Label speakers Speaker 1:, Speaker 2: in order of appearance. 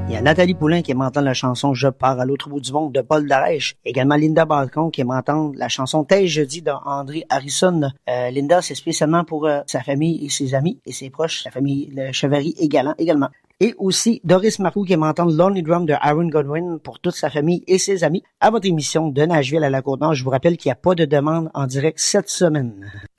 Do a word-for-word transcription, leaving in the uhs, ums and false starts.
Speaker 1: Il y a Nathalie Poulain qui aime entendre la chanson « Je pars à l'autre bout du monde » de Paul Darèche. Également Linda Balcon qui aime entendre la chanson « Tais jeudi » de André Harrison. Euh, Linda, c'est spécialement pour euh, sa famille et ses amis et ses proches, sa famille le Chevary également. également. Et aussi Doris Marcoux qui aime entendre « Lonely Drum » de Aaron Godwin pour toute sa famille et ses amis. À votre émission de Nashville à la Côte-Nord, je vous rappelle qu'il n'y a pas de demande en direct cette semaine.